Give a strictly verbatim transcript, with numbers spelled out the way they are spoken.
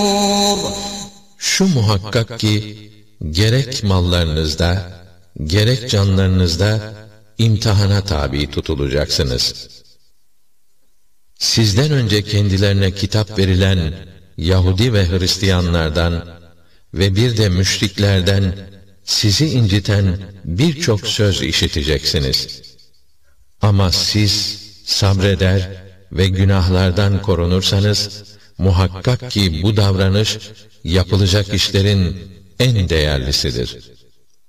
Şu muhakkak ki gerek mallarınızda, gerek canlarınızda imtihana tabi tutulacaksınız. Sizden önce kendilerine kitap verilen Yahudi ve Hristiyanlardan ve bir de müşriklerden sizi inciten birçok söz işiteceksiniz. Ama siz sabreder ve günahlardan korunursanız, muhakkak ki bu davranış yapılacak işlerin en değerlisidir.